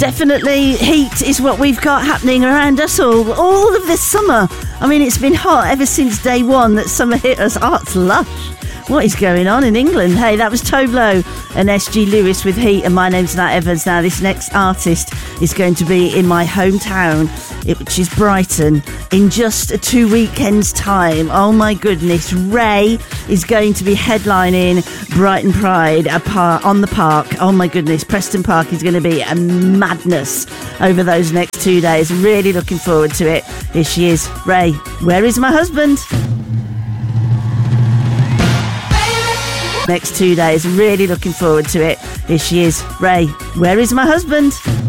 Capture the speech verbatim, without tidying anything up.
Definitely heat is what we've got happening around us all, all of this summer. I mean, it's been hot ever since day one that summer hit us. Oh, it's lush. What is going on in England? Hey, that was Tove Lo and S G Lewis with Heat, and my name's Nat Evans. Now, this next artist is going to be in my hometown, which is Brighton, in just two weekends' time. Oh, my goodness. Ray is going to be headlining Brighton Pride on the Park. Oh, my goodness. Preston Park is going to be a madness over those next two days. Really looking forward to it. Here she is. Ray, where is my husband? Next two days, really looking forward to it. Here she is. Ray, where is my husband?